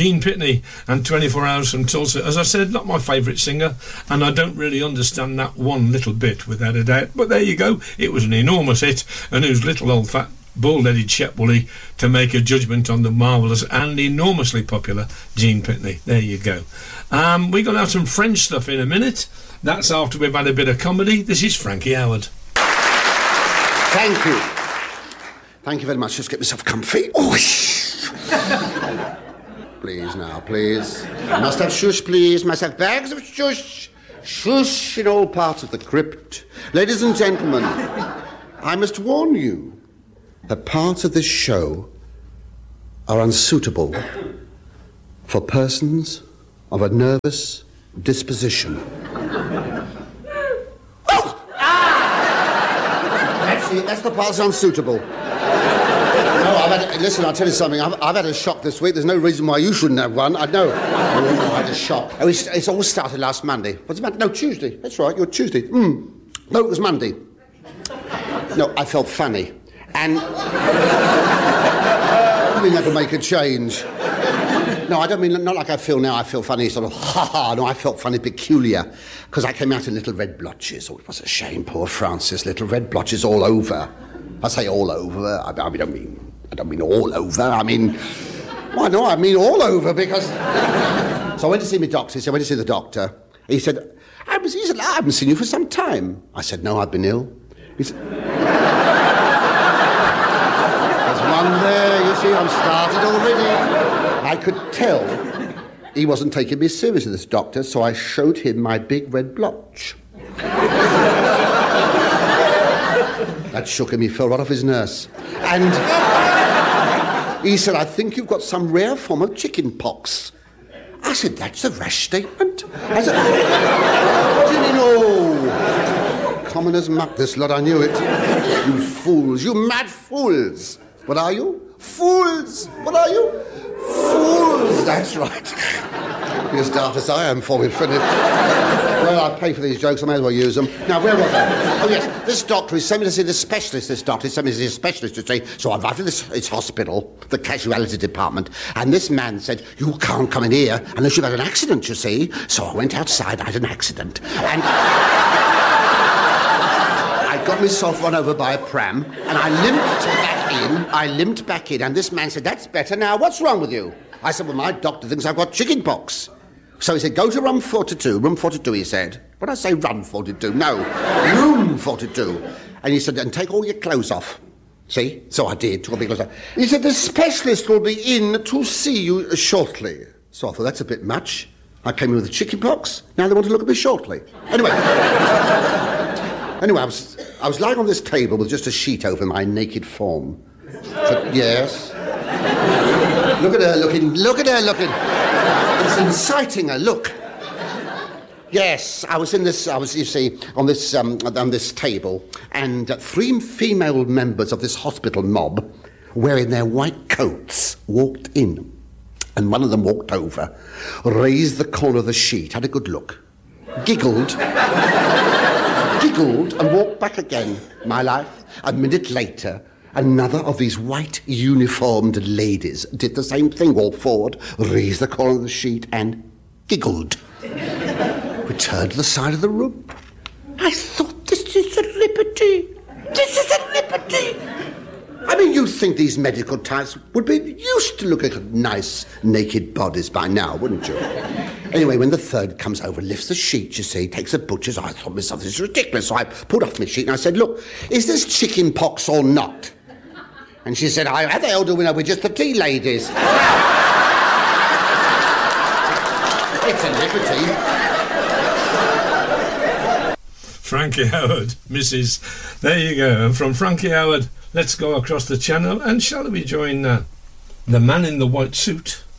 Gene Pitney and 24 Hours from Tulsa. As I said, not my favourite singer, and I don't really understand that one little bit, without a doubt. But there you go. It was an enormous hit, and who's little old fat bald-headed chap will he to make a judgment on the marvellous and enormously popular Gene Pitney. There you go. We're going to have some French stuff in a minute. That's after we've had a bit of comedy. This is Frankie Howerd. Thank you. Thank you very much. Just get myself comfy. Oh, please now, please. Must have shush, please. Must have bags of shush. Shush in all parts of the crypt. Ladies and gentlemen, I must warn you that parts of this show are unsuitable for persons of a nervous disposition. Oh! That's the part that's unsuitable. No, listen, I'll tell you something. I've had a shock this week. There's no reason why you shouldn't have one. I know. I had a shock. Oh, it's all started last Monday. What's the matter? No, Tuesday. That's right, you're Tuesday. No, it was Monday. No, I felt funny. And we had to make a change. No, I don't mean, not like I feel now, I feel funny, sort of, ha-ha. No, I felt funny, peculiar, because I came out in little red blotches. Oh, it was a shame, poor Francis, little red blotches all over. I say all over, I don't mean all over, I mean, why no, I mean all over, because... So I went to see my doctor, I went to see the doctor. He said, I haven't seen you for some time. I said, no, I've been ill. He said... There's one there, you see, I'm started already. I could tell he wasn't taking me seriously, this doctor, so I showed him my big red blotch. That shook him, he fell right off his nurse. And he said, I think you've got some rare form of chicken pox. I said, that's a rash statement. I said, what do you mean, oh? Common as muck, this lot, I knew it. You fools, you mad fools. What are you? Fools! What are you? Fools! That's right. You're as daft as I am for me, Philip. Well, I pay for these jokes, I may as well use them. Now, where was I? Oh, yes, this doctor, he sent me to see the specialist, this doctor. He sent me to see a specialist, you see. So I arrived at this hospital, the casualty department, and this man said, you can't come in here unless you've had an accident, you see. So I went outside, I had an accident, and... I got myself run over by a pram, and I limped back in, and this man said, that's better now, what's wrong with you? I said, well, my doctor thinks I've got chicken pox. So he said, go to room 42, he said. What did I say, run 42? No, room 42. And he said, and take all your clothes off. See? So I did, took all my clothes off. He said, the specialist will be in to see you shortly. So I thought, that's a bit much. I came in with the chicken pox, now they want to look at me shortly. Anyway, I was lying on this table with just a sheet over my naked form. Yes. Look at her looking. It's inciting her, look. Yes, you see, on this table, and 3 female members of this hospital mob, wearing their white coats, walked in. And one of them walked over, raised the corner of the sheet, had a good look, giggled, and walked back again. My life, a minute later, another of these white uniformed ladies did the same thing, walked forward, raised the corner of the sheet, and giggled. Returned to the side of the room. I thought, this is a liberty. I mean, you'd think these medical types would be used to looking at nice, naked bodies by now, wouldn't you? Anyway, when the third comes over, lifts the sheet, you see, takes a butcher's, I thought myself, this is ridiculous. So I pulled off my sheet and I said, look, is this chicken pox or not? And she said, how the hell do we know? We're just the tea ladies. It's a liberty. Frankie Howerd, Mrs. There you go. And from Frankie Howerd, let's go across the channel and shall we join the man in the white suit